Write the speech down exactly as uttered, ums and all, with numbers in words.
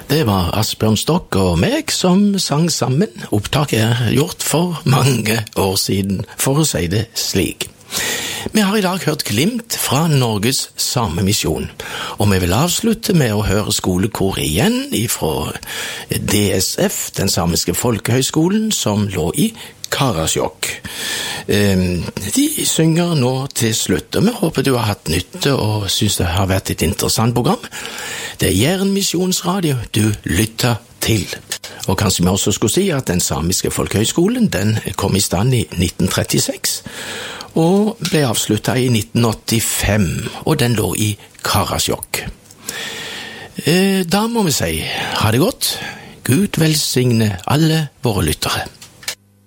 Det var Asbjørn Stokk og meg som sang sammen. Opptaket er gjort for mange år siden, for å si det slik. Vi har i dag hørt glimt fra Norges Samemisjon, og vi vil avslutte med å høre skolekor igjen fra D S F, den samiske folkehøyskolen, som lå i Karasjok. De synger nå til slutt, og vi håper du har hatt nytte og synes det har vært et interessant program. Det er Jæren Misjonsradio du lytter til. Og kanskje vi også skulle si at den samiske folkehøyskolen, den kom i stand i nitten trettiseks, og ble avsluttet i nitten åttifem, og den lå i Karasjok. Da må vi si, ha det godt. Gud velsigne alle våre lyttere.